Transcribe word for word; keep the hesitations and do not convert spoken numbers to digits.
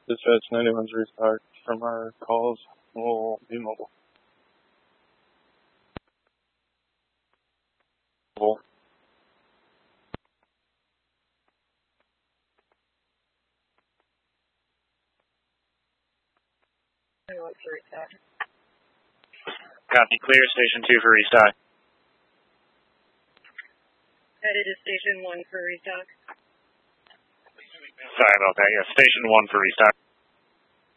Dispatch ninety-one's restock from our calls. We'll be mobile. Mobile. Copy. Clear. Station two for restock. Headed to Station one for restock. Sorry about that. Yeah, Station one for restock.